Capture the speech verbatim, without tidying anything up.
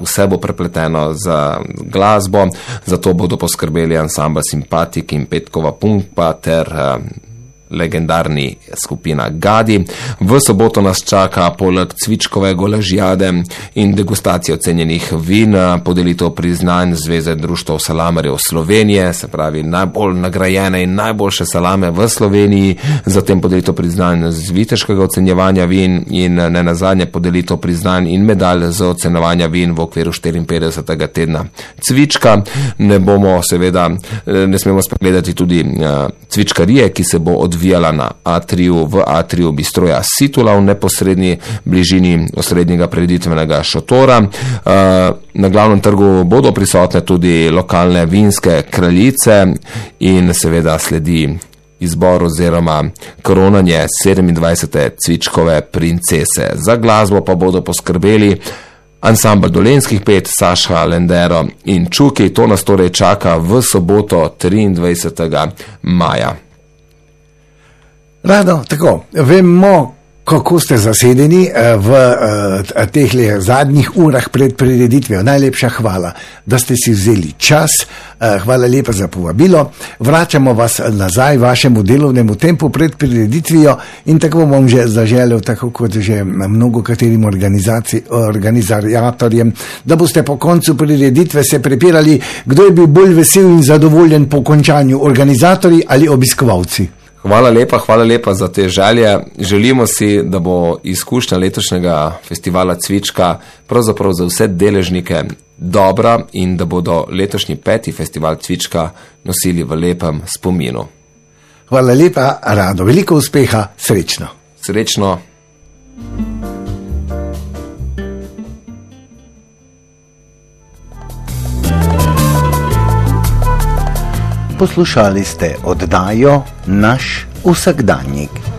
vse bo prepleteno z glasbo, zato bodo poskrbeli ansambl Simpatik in Petkova Pumpa ter legendarni skupina Gadi. V soboto nas čaka poleg cvičkove golažijade in degustacije ocenjenih vin podelitev priznanj Zveze društev salamarjev Slovenije, se pravi najbolj nagrajene in najboljše salame v Sloveniji, zatem podelitev priznanj z viteškega ocenjevanja vin in ne nazadnje podelitev priznanj in medalj za ocenjevanja vin v okviru štiriinpetdesetega tedna cvička. Ne bomo seveda, ne smemo spregledati tudi cvičkarije, ki se bo odvijala vijala na atriju, v atriju Bistroja Situla v neposrednji bližini osrednjega prireditvenega šotora. Na glavnem trgu bodo prisotne tudi lokalne vinske kraljice in seveda sledi izbor oziroma koronanje sedemindvajsete cvičkove princese. Za glasbo pa bodo poskrbeli ansambl Dolenjskih pet, Saša Lendero in Čuki. To nas torej čaka v soboto triindvajsetega maja. Rado, tako, vemo, kako ste zasedeni v uh, teh zadnjih urah pred prireditvijo. Najlepša hvala, da ste si vzeli čas. Uh, hvala lepa za povabilo. Vračamo vas nazaj vašemu delovnemu tempu pred prireditvijo in tako bom že zaželel, tako kot že mnogo katerim organizatorjem, da boste po koncu prireditve se prepirali, kdo je bil bolj vesel in zadovoljen po končanju, organizatorji ali obiskovalci. Hvala lepa, hvala lepa za te želje. Želimo si, da bo izkušnja letošnjega festivala Cvička pravzaprav za vse deležnike dobra in da bodo letošnji peti festival Cvička nosili v lepem spominu. Hvala lepa, Rado. Veliko uspeha, srečno. Srečno. Poslušali ste oddajo Naš vsakdanjik.